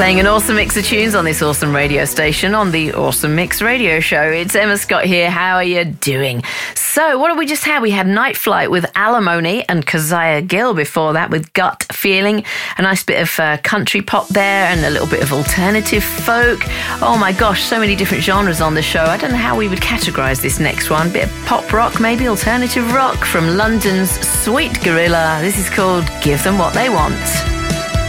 Playing an awesome mix of tunes on this awesome radio station on the Awesome Mix Radio Show. It's Emma Scott here. How are you doing? So, what have we just had? We had Night Flight with Alimony and Keziah Gill before that with Gut Feeling. A nice bit of country pop there and a little bit of alternative folk. Oh my gosh, so many different genres on the show. I don't know how we would categorise this next one. Bit of pop rock, maybe alternative rock from London's Sweet Gorilla. This is called Give Them What They Want.